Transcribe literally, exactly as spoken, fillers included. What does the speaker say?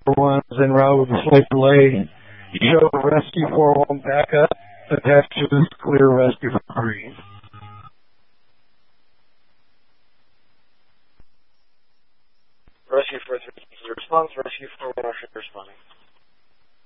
one's en route with a slight delay. Show rescue four one back up. Attached to this clear rescue for green. Rescue four three response. Rescue four one responding.